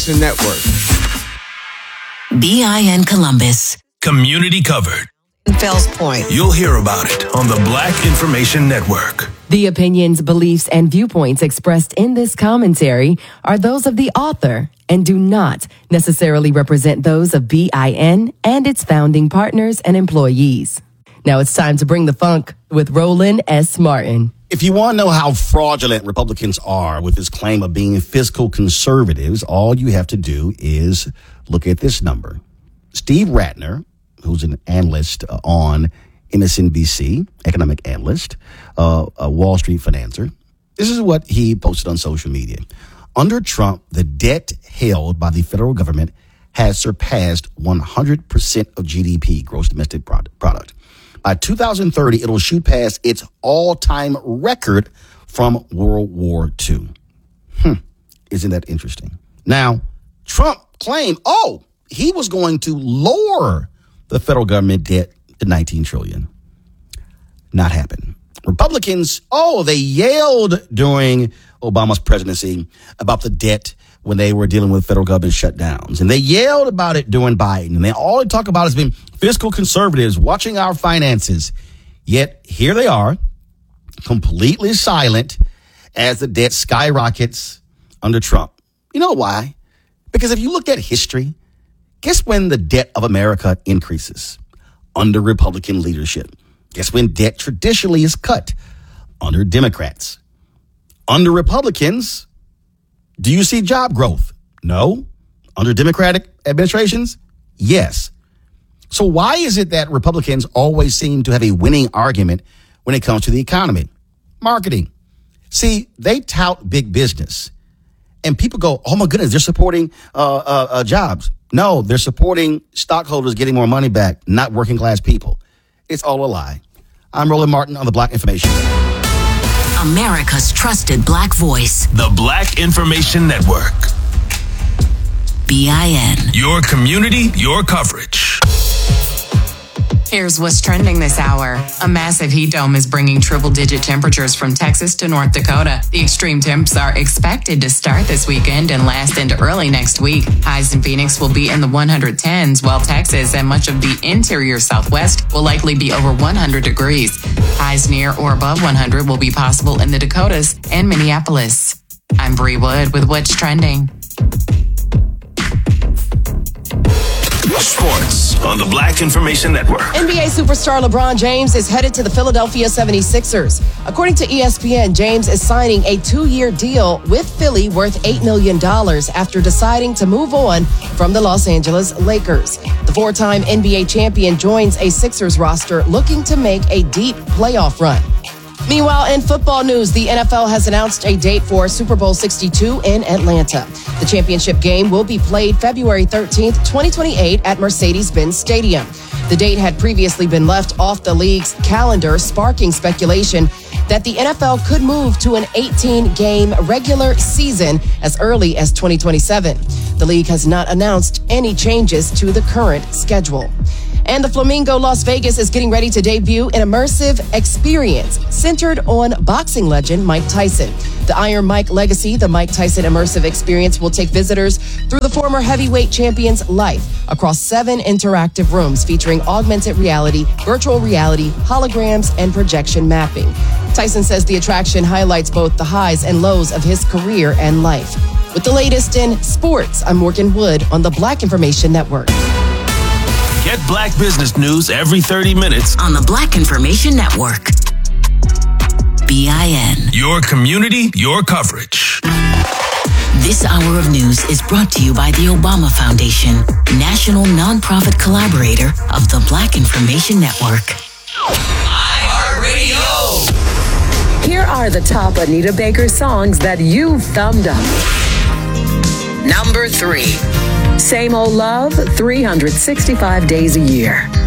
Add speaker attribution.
Speaker 1: Network.
Speaker 2: BIN Columbus.
Speaker 3: Community covered.
Speaker 4: Fells Point.
Speaker 3: You'll hear about it on the Black Information Network.
Speaker 5: The opinions, beliefs, and viewpoints expressed in this commentary are those of the author and do not necessarily represent those of BIN and its founding partners and employees. Now it's time to bring the funk with Roland S. Martin.
Speaker 6: If you want to know how fraudulent Republicans are with this claim of being fiscal conservatives, all you have to do is look at this number. Steve Ratner, who's an analyst on MSNBC, economic analyst, a Wall Street financer. This is what he posted on social media. Under Trump, the debt held by the federal government has surpassed 100% of GDP, gross domestic product. By 2030, it'll shoot past its all-time record from World War II. Isn't that interesting? Now, Trump claimed, he was going to lower the federal government debt to $19 trillion. Not happen. Republicans, they yelled during Obama's presidency about the debt when they were dealing with federal government shutdowns. And they yelled about it during Biden. And all they talk about has been fiscal conservatives watching our finances. Yet here they are, completely silent as the debt skyrockets under Trump. You know why? Because if you look at history, guess when the debt of America increases? Under Republican leadership. Guess when debt traditionally is cut? Under Democrats. Under Republicans, do you see job growth? No. Under Democratic administrations? Yes. So why is it that Republicans always seem to have a winning argument when it comes to the economy? Marketing. See, they tout big business. And people go, oh my goodness, they're supporting jobs. No, they're supporting stockholders getting more money back, not working class people. It's all a lie. I'm Roland Martin on the Black Information.
Speaker 2: America's trusted Black voice.
Speaker 3: The Black Information Network.
Speaker 2: BIN.
Speaker 3: Your community, your coverage.
Speaker 7: Here's what's trending this hour. A massive heat dome is bringing triple-digit temperatures from Texas to North Dakota. The extreme temps are expected to start this weekend and last into early next week. Highs in Phoenix will be in the 110s, while Texas and much of the interior Southwest will likely be over 100 degrees. Highs near or above 100 will be possible in the Dakotas and Minneapolis. I'm Bree Wood with What's Trending.
Speaker 3: Sports on the Black Information Network.
Speaker 4: NBA superstar LeBron James is headed to the Philadelphia 76ers. According to ESPN, James is signing a 2-year deal with Philly worth $8 million after deciding to move on from the Los Angeles Lakers. The 4-time NBA champion joins a Sixers roster looking to make a deep playoff run. Meanwhile, in football news, the NFL has announced a date for Super Bowl 62 in Atlanta. The championship game will be played February 13th, 2028 at Mercedes-Benz Stadium. The date had previously been left off the league's calendar, sparking speculation that the NFL could move to an 18-game regular season as early as 2027. The league has not announced any changes to the current schedule. And the Flamingo Las Vegas is getting ready to debut an immersive experience centered on boxing legend Mike Tyson. The Iron Mike Legacy, the Mike Tyson immersive experience, will take visitors through the former heavyweight champion's life across 7 interactive rooms featuring augmented reality, virtual reality, holograms, and projection mapping. Tyson says the attraction highlights both the highs and lows of his career and life. With the latest in sports, I'm Morgan Wood on the Black Information Network.
Speaker 3: Get Black business news every 30 minutes
Speaker 2: on the Black Information Network. BIN.
Speaker 3: Your community, your coverage.
Speaker 2: This hour of news is brought to you by the Obama Foundation, national nonprofit collaborator of the Black Information Network.
Speaker 3: iHeartRadio.
Speaker 8: Here are the top Anita Baker songs that you thumbed up. Number 3. Same Old Love, 365 Days a Year.